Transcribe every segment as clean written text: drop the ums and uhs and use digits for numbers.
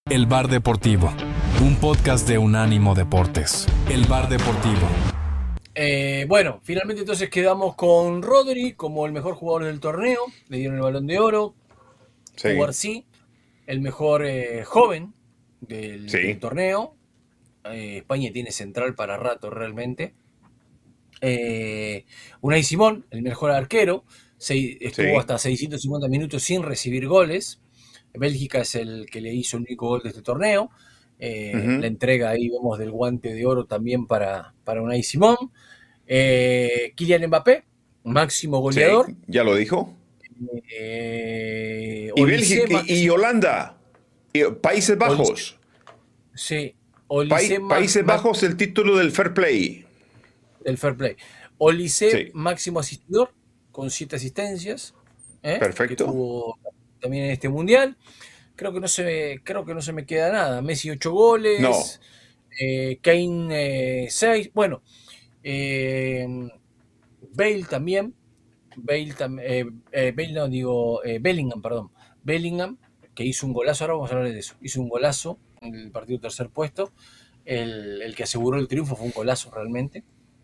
El Bar Deportivo, un podcast de Unánimo Deportes. El Bar Deportivo. Bueno, finalmente entonces quedamos con Rodri como el mejor jugador del torneo. Le dieron el Balón de Oro. Sí. Cubarsí, el mejor joven del torneo. España tiene central para rato realmente. Unai Simón, el mejor arquero. Estuvo hasta 650 minutos sin recibir goles. Bélgica es el que le hizo el único gol de este torneo. La entrega ahí vemos del guante de oro también para Unai Simón. Kylian Mbappé, máximo goleador. Sí, ya lo dijo. Y Olise, Bélgica y Holanda, Países Bajos. Sí, Países Bajos, el título del Fair Play. Del Fair Play. Olise, máximo asistidor, con 7 asistencias. Perfecto. Que tuvo también en este mundial. Creo que no se me queda nada. Messi 8 goles. No. Kane 6. Bueno, Bale también. Bellingham, perdón. Bellingham, que hizo un golazo. Ahora vamos a hablar de eso. Hizo un golazo en el partido tercer puesto. El que aseguró el triunfo fue un golazo realmente.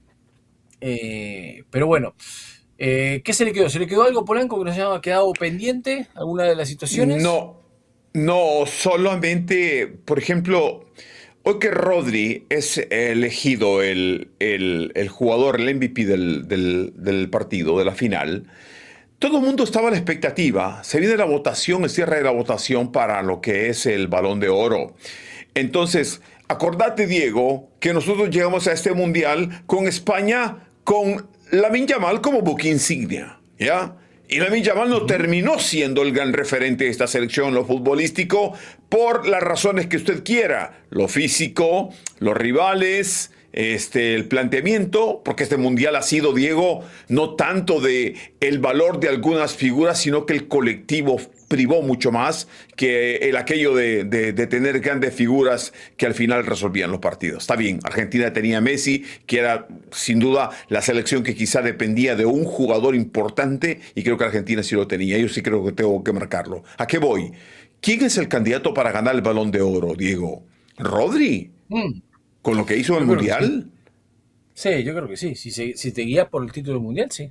Pero bueno. ¿Qué se le quedó? ¿Se le quedó algo, Polanco, que nos haya quedado pendiente? ¿Alguna de las situaciones? No, solamente, por ejemplo, hoy que Rodri es elegido el jugador, el MVP del partido, de la final, todo el mundo estaba a la expectativa. Se viene la votación, el cierre de la votación para lo que es el Balón de Oro. Entonces, acordate, Diego, que nosotros llegamos a este mundial con España, con Lamine Yamal como buque insignia, ¿ya? Y Lamine Yamal no terminó siendo el gran referente de esta selección, lo futbolístico, por las razones que usted quiera. Lo físico, los rivales, el planteamiento, porque este mundial ha sido, Diego, no tanto de el valor de algunas figuras, sino que el colectivo privó mucho más que aquello de tener grandes figuras que al final resolvían los partidos. Está bien, Argentina tenía a Messi, que era sin duda la selección que quizá dependía de un jugador importante, y creo que Argentina sí lo tenía. Yo sí creo que tengo que marcarlo. ¿A qué voy? ¿Quién es el candidato para ganar el Balón de Oro, Diego? ¿Rodri? ¿Con lo que hizo en el Mundial? Sí, yo creo que sí. Si te guías por el título mundial, sí.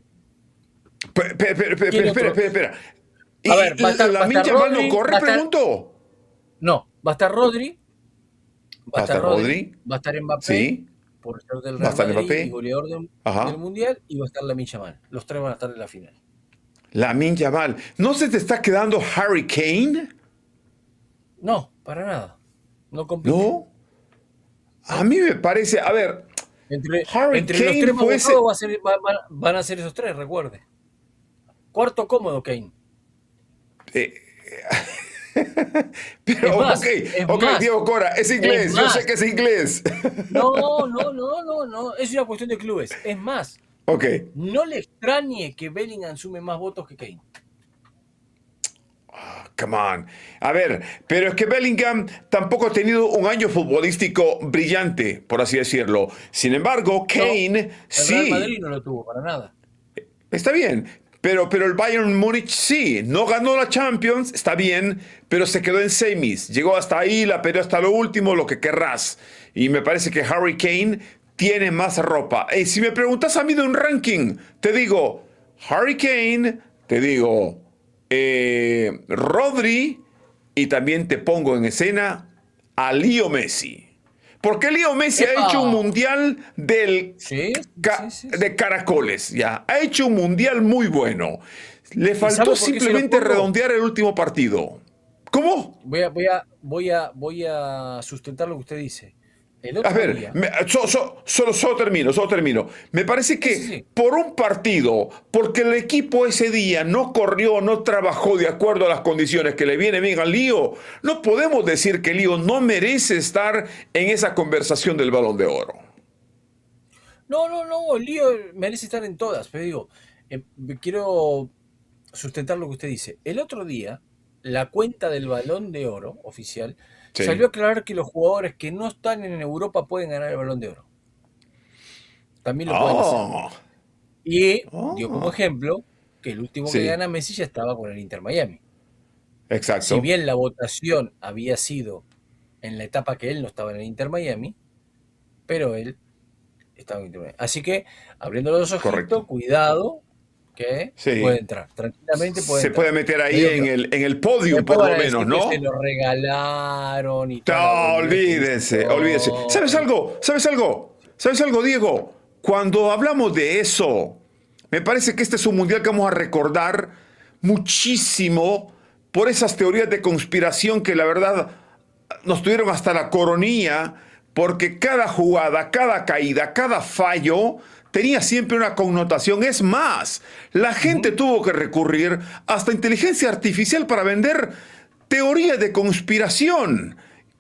Espera. A ver, ¿Lamine Yamal no corre, pregunto? No, va a estar Rodri. Va a estar Rodri. Va a estar Mbappé. Sí. Por ser del Real Madrid Mbappé. Y goleador del mundial. Y va a estar Lamine Yamal. Los tres van a estar en la final. Lamine Yamal. ¿No se te está quedando Harry Kane? No, para nada. No compite. ¿No? A mí me parece... A ver... Entre los tres más votados van a ser esos tres, recuerde. Cuarto cómodo, Kane. Pero, ok, Diego Cora, es inglés, yo sé que es inglés. No, es una cuestión de clubes. Es más, no le extrañe que Bellingham sume más votos que Kane. Come on. A ver, pero es que Bellingham tampoco ha tenido un año futbolístico brillante, por así decirlo. Sin embargo, Kane sí. El Real Madrid no lo tuvo para nada. Está bien. Pero el Bayern Múnich sí, no ganó la Champions, está bien, pero se quedó en semis. Llegó hasta ahí, la peleó hasta lo último, lo que querrás. Y me parece que Harry Kane tiene más ropa. Si me preguntas a mí de un ranking, te digo Harry Kane, te digo Rodri, y también te pongo en escena a Leo Messi. Porque Leo Messi ha hecho un mundial de caracoles, ya. Ha hecho un mundial muy bueno. Le faltó simplemente redondear el último partido. ¿Cómo? Voy a sustentar lo que usted dice. A ver, solo termino. Me parece que por un partido, porque el equipo ese día no corrió, no trabajó de acuerdo a las condiciones que le viene bien a Lío, no podemos decir que Lío no merece estar en esa conversación del Balón de Oro. No, Lío merece estar en todas, pero digo, quiero sustentar lo que usted dice. El otro día, la cuenta del Balón de Oro oficial salió a aclarar que los jugadores que no están en Europa pueden ganar el Balón de Oro. También lo pueden hacer. Y dio como ejemplo que el último que gana Messi ya estaba con el Inter Miami. Exacto. Si bien la votación había sido en la etapa que él no estaba en el Inter Miami, pero él estaba en el Inter Miami. Así que, abriendo los ojitos, cuidado, que puede entrar. Tranquilamente puede Se entrar. puede meter ahí en el podio, por lo menos, ¿no? Se lo regalaron y todo. No, olvídese. ¿Sabes algo, Diego? Cuando hablamos de eso, me parece que este es un mundial que vamos a recordar muchísimo por esas teorías de conspiración que la verdad nos tuvieron hasta la coronilla, porque cada jugada, cada caída, cada fallo tenía siempre una connotación. Es más, la gente tuvo que recurrir hasta inteligencia artificial para vender teorías de conspiración.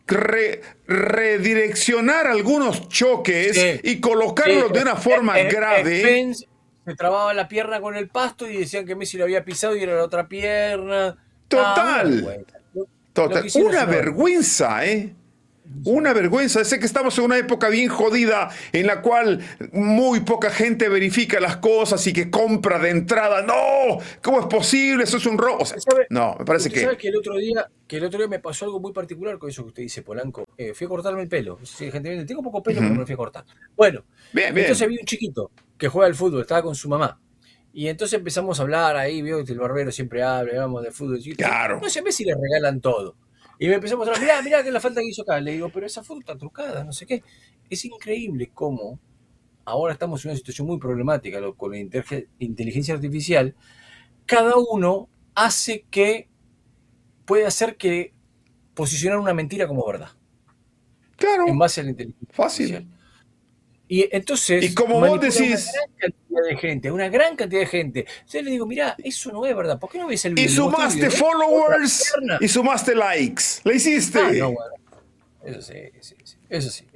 Redireccionar algunos choques y colocarlos de una forma grave. Spence se trababa la pierna con el pasto y decían que Messi lo había pisado y era la otra pierna. Total. Una vergüenza, ¿eh? Una vergüenza. Sé que estamos en una época bien jodida en la cual muy poca gente verifica las cosas y que compra de entrada. ¡No! ¿Cómo es posible? Eso es un robo. O sea, no, me parece que... ¿Sabes que el otro día me pasó algo muy particular con eso que usted dice, Polanco? Fui a cortarme el pelo. Sí, gente, tengo poco pelo, pero me lo fui a cortar. Bueno, bien. Entonces vi un chiquito que juega al fútbol, estaba con su mamá. Y entonces empezamos a hablar ahí, vio que el barbero siempre hablamos de fútbol. Claro. No sé, si le regalan todo. Y me empezó a mostrar, mirá que la falta que hizo acá. Le digo, pero esa foto está trucada, no sé qué. Es increíble cómo ahora estamos en una situación muy problemática con la inteligencia artificial. Cada uno hace que puede hacer que posicionar una mentira como verdad. Claro. En base a la inteligencia artificial. Y entonces, y como vos decís, una gran cantidad de gente. Yo le digo, mirá, eso no es verdad. ¿Por qué no ves el video? Y sumaste followers y sumaste likes. ¿Le hiciste? No, bueno. Eso sí.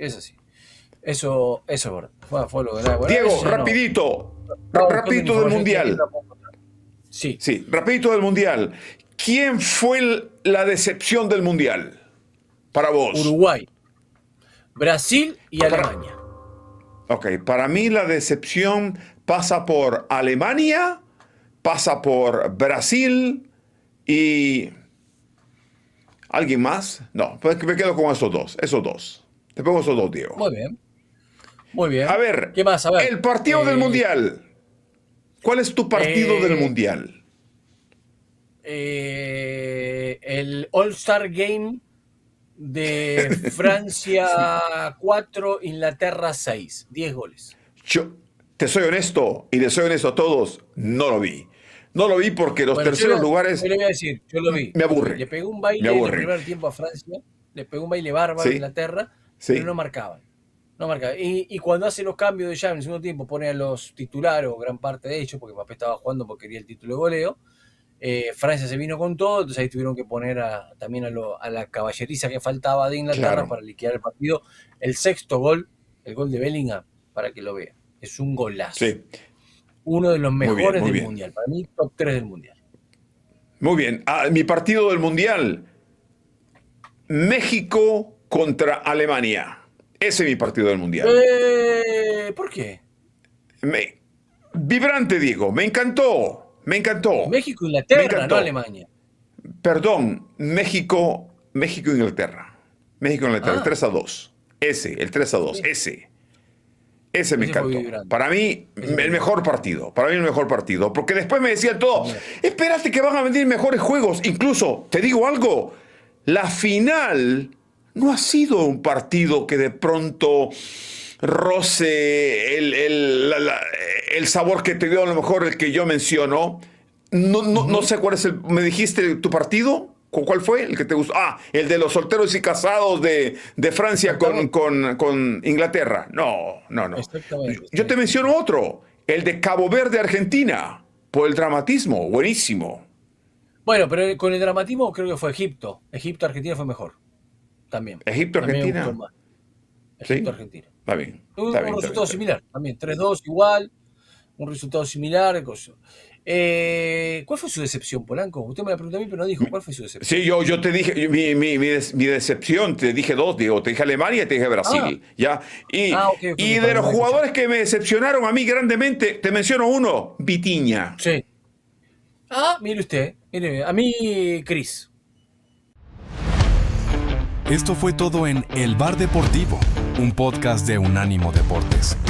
Eso es verdad. Diego, rapidito del Mundial. Sí, rapidito del Mundial. ¿Quién fue la decepción del Mundial para vos? Uruguay, Brasil y Alemania. Ok, para mí la decepción pasa por Alemania, pasa por Brasil y... ¿Alguien más? No, pues me quedo con esos dos. Te pongo esos dos, Diego. Muy bien. A ver, ¿qué más? A ver, el partido del Mundial. ¿Cuál es tu partido del Mundial? El All-Star Game de Francia 4, Inglaterra 6. 10 goles. Yo te soy honesto, y les soy honesto a todos, no lo vi. No lo vi porque los terceros lugares... Yo le voy a decir, yo lo vi. Me aburre. Le pegó un baile en el primer tiempo a Francia, le pegó un baile bárbaro a Inglaterra, pero no marcaban. Y cuando hace los cambios de ya en el segundo tiempo, pone a los titulares, o gran parte de ellos, porque Mbappé estaba jugando porque quería el título de goleo, Francia se vino con todo, entonces ahí tuvieron que poner también a la caballeriza que faltaba de Inglaterra para liquidar el partido. El sexto gol, el gol de Bellingham, para que lo vea, es un golazo. Sí. Uno de los mejores del Mundial, para mí top 3 del Mundial. Muy bien, mi partido del Mundial, México contra Alemania. Ese es mi partido del Mundial. ¿Por qué? Vibrante, Diego, me encantó. México, Inglaterra, no Alemania. Perdón, México, Inglaterra. México, Inglaterra, el 3-2. El 3-2, sí. Ese me encantó. Para mí, el mejor partido. Porque después me decían todo, espérate que van a venir mejores juegos. Incluso, te digo algo, la final no ha sido un partido que de pronto roce el sabor que te dio a lo mejor el que yo menciono. No sé cuál es ¿me dijiste tu partido? ¿Cuál fue el que te gustó? El de los solteros y casados de Francia con Inglaterra. No. Yo te menciono otro, el de Cabo Verde, Argentina, por el dramatismo, buenísimo. Bueno, pero con el dramatismo creo que fue Egipto. Argentina fue mejor. También. Egipto-Argentina. Egipto-Argentina. Está bien. Un resultado similar. También 3-2 igual. Un resultado similar. ¿Cuál fue su decepción, Polanco? Usted me la preguntó a mí, pero no dijo. ¿Cuál fue su decepción? Sí, yo te dije, mi decepción, te dije dos, Diego. Te dije Alemania y te dije Brasil. ¿Ya? Y de los jugadores que me decepcionaron a mí grandemente, te menciono uno, Vitinha. Sí. Mire usted. Mire, a mí, Cris. Esto fue todo en El Bar Deportivo, un podcast de Unánimo Deportes.